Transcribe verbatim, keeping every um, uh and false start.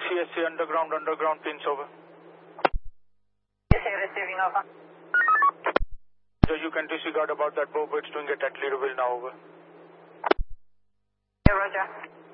C S C underground, underground, pins over. Yes, sir, receiving over. So you can disregard about that bow, it's doing it at Leaderville now, over. Yeah, Roger.